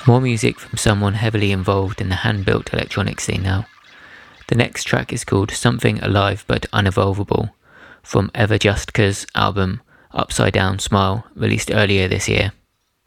More music from someone heavily involved in the hand-built electronic scene now. The next track is called Something Alive But Unevolvable from Everjustka's album Upside Down Smile, released earlier this year.